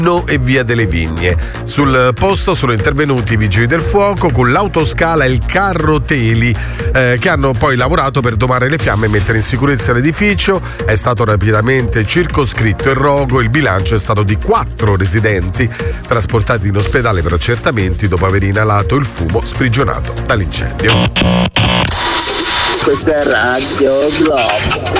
e via delle Vigne. Sul posto sono intervenuti i vigili del fuoco con l'autoscala e il carro teli che hanno poi lavorato per domare le fiamme e mettere in sicurezza l'edificio. È stato rapidamente circoscritto il rogo. Il bilancio è stato di 4 residenti trasportati in ospedale per accertamenti dopo aver inalato il fumo sprigionato dall'incendio. Questa è Radio Globo.